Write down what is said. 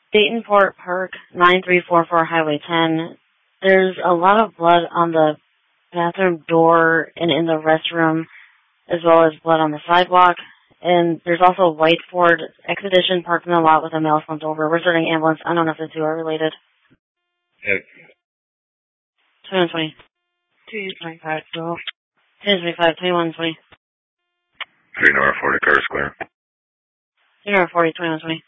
Daytonport Park, 9344 Highway 10. There's a lot of blood on the bathroom door and in the restroom, as well as blood on the sidewalk. And there's also a white Ford Expedition parked in the lot with a male slumped over. We're starting ambulance. I don't know if the two are related. Yep. 2120. 225, so. 225, 2120. 3 North 40, car square. 3 North 40, 2120.